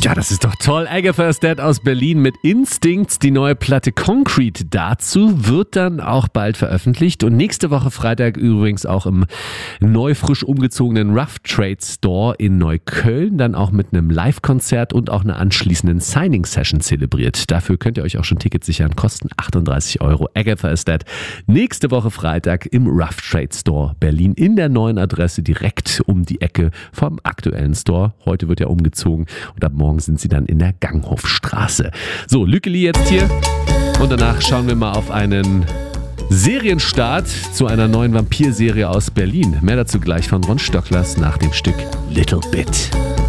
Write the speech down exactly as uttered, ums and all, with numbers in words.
Ja, das ist doch toll. Agatha is Dead aus Berlin mit Instincts. Die neue Platte Concrete dazu wird dann auch bald veröffentlicht. Und nächste Woche Freitag übrigens auch im neu frisch umgezogenen Rough Trade Store in Neukölln. Dann auch mit einem Live-Konzert und auch einer anschließenden Signing-Session zelebriert. Dafür könnt ihr euch auch schon Tickets sichern. Kosten achtunddreißig Euro. Agatha is Dead. Nächste Woche Freitag im Rough Trade Store Berlin in der neuen Adresse direkt um die Ecke vom aktuellen Store. Heute wird ja umgezogen und ab morgen sind sie dann in der Ganghofstraße. So, Lückeli jetzt hier und danach schauen wir mal auf einen Serienstart zu einer neuen Vampirserie aus Berlin. Mehr dazu gleich von Ron Stocklers nach dem Stück Little Bit.